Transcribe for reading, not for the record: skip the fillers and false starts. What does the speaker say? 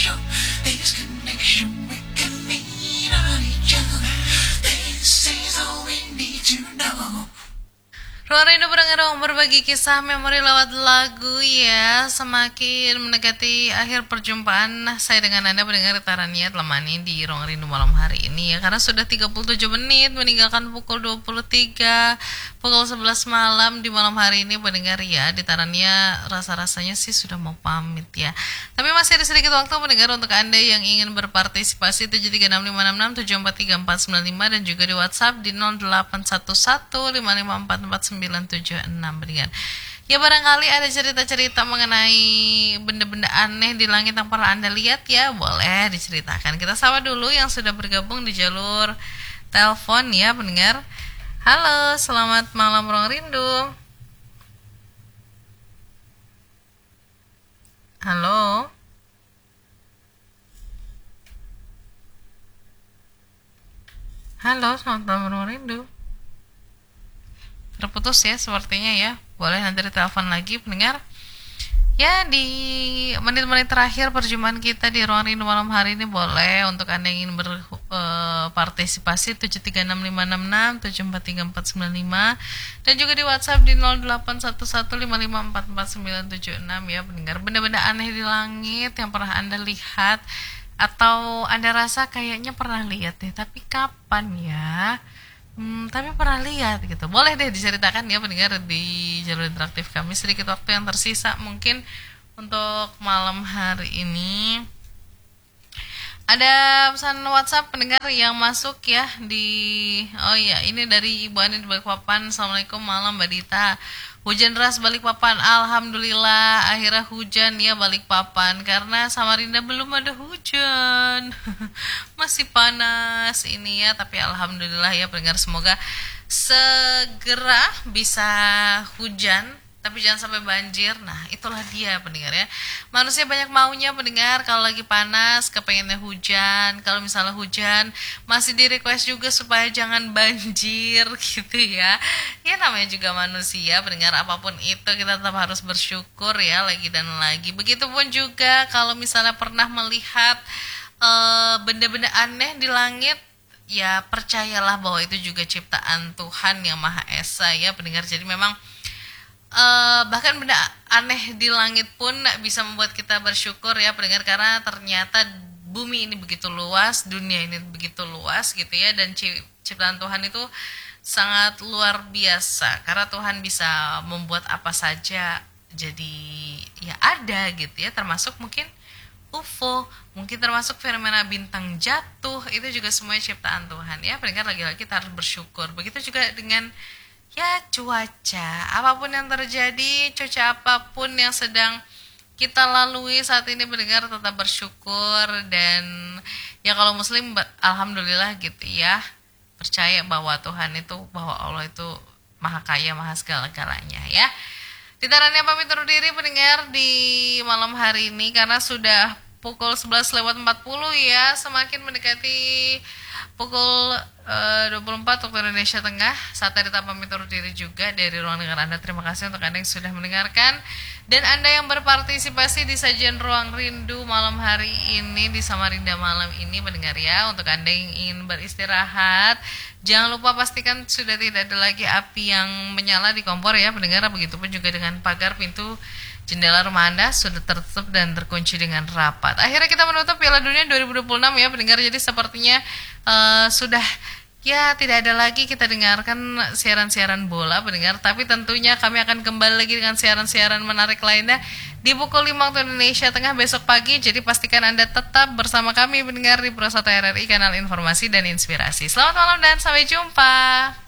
special. This connection we can lean on each other. This is all we need to know. Ruang Rindu Berenggerong berbagi kisah memori lewat lagu ya. Semakin mendekati akhir perjumpaan saya dengan Anda pendengar Tarania Telemani di Ruang Rindu malam hari ini ya. Karena sudah 37 menit meninggalkan pukul 23, pukul 11 malam di malam hari ini pendengar ya. Di Tarania rasa-rasanya sih sudah mau pamit ya. Tapi masih ada sedikit waktu pendengar untuk Anda yang ingin berpartisipasi 73656643495 dan juga di WhatsApp di 0811554496 pendengar. Ya barangkali ada cerita-cerita mengenai benda-benda aneh di langit yang pernah Anda lihat ya, boleh diceritakan. Kita sapa dulu yang sudah bergabung di jalur telepon ya pendengar. Halo, selamat malam Ruang Rindu. Halo. Halo, selamat malam Ruang Rindu. Terputus ya sepertinya ya. Boleh nanti ditelepon lagi pendengar. Ya di menit-menit terakhir perjumpaan kita di Ruang Rindu malam hari ini boleh untuk Anda yang ingin berpartisipasi 73656743495 dan juga di WhatsApp di 0811554496 ya pendengar. Benda-benda aneh di langit yang pernah Anda lihat atau Anda rasa kayaknya pernah lihat deh, tapi kapan ya? Tapi pernah lihat gitu. Boleh deh diceritakan ya pendengar di jalur interaktif kami. Sedikit waktu yang tersisa mungkin untuk malam hari ini. Ada pesan WhatsApp pendengar yang masuk ya ini dari Ibu Ani di Balikpapan. Assalamualaikum malam Mbak Dita. Hujan deras Balikpapan, alhamdulillah akhirnya hujan ya Balikpapan karena Samarinda belum ada hujan. Masih panas ini ya, tapi alhamdulillah ya pendengar, semoga segera bisa hujan tapi jangan sampai banjir. Nah itulah dia pendengar ya, manusia banyak maunya pendengar. Kalau lagi panas kepengennya hujan, kalau misalnya hujan masih di request juga supaya jangan banjir gitu ya. Ya namanya juga manusia pendengar, apapun itu kita tetap harus bersyukur ya lagi dan lagi. Begitupun juga kalau misalnya pernah melihat benda-benda aneh di langit, ya percayalah bahwa itu juga ciptaan Tuhan yang Maha Esa ya pendengar. Jadi memang bahkan benda aneh di langit pun bisa membuat kita bersyukur ya pendengar, karena ternyata bumi ini begitu luas, dunia ini begitu luas gitu ya, dan ciptaan Tuhan itu sangat luar biasa karena Tuhan bisa membuat apa saja jadi ya ada gitu ya, termasuk mungkin UFO, mungkin termasuk fenomena bintang jatuh, itu juga semuanya ciptaan Tuhan ya pendengar. Lagi-lagi kita harus bersyukur. Begitu juga dengan ya cuaca, apapun yang terjadi, cuaca apapun yang sedang kita lalui saat ini pendengar, tetap bersyukur. Dan ya kalau muslim alhamdulillah gitu ya, percaya bahwa Tuhan itu, bahwa Allah itu maha kaya, maha segala-galanya ya. Ditarannya pamit undur diri pendengar di malam hari ini karena sudah pukul 11:40 ya, semakin mendekati pukul 24 waktu Indonesia Tengah. Saat tadi kita pamit undur diri juga dari ruang dengar Anda. Terima kasih untuk Anda yang sudah mendengarkan dan Anda yang berpartisipasi di sajian Ruang Rindu malam hari ini di Samarinda malam ini pendengar ya. Untuk Anda yang ingin beristirahat, jangan lupa pastikan sudah tidak ada lagi api yang menyala di kompor ya pendengar. Begitupun juga dengan pagar, pintu, jendela rumah Anda sudah tertutup dan terkunci dengan rapat. Akhirnya kita menutup Piala Dunia 2026 ya pendengar. Jadi sepertinya sudah ya tidak ada lagi kita dengarkan siaran-siaran bola pendengar. Tapi tentunya kami akan kembali lagi dengan siaran-siaran menarik lainnya di pukul 5 waktu Indonesia Tengah besok pagi. Jadi pastikan Anda tetap bersama kami pendengar di Pro 1 RRI, kanal informasi dan inspirasi. Selamat malam dan sampai jumpa.